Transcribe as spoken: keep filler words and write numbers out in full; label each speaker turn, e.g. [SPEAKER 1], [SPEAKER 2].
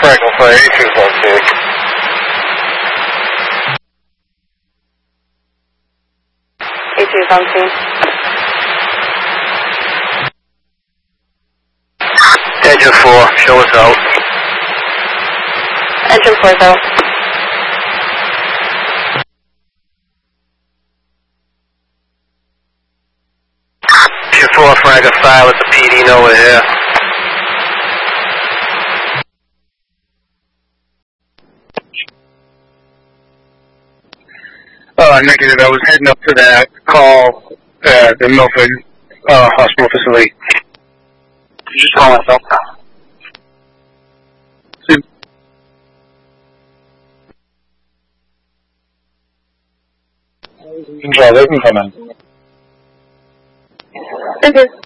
[SPEAKER 1] Franklin Fire eighty-two's on scene.
[SPEAKER 2] eighty-two's on scene.
[SPEAKER 1] Engine four, show us out.
[SPEAKER 2] Engine four's out.
[SPEAKER 1] Engine four, Franklin Fire, let the P D know we're here.
[SPEAKER 3] Uh, negative. I was heading up to that call at the Milford uh, Hospital facility.
[SPEAKER 1] You just call myself.
[SPEAKER 3] Control, they can come in.
[SPEAKER 2] This is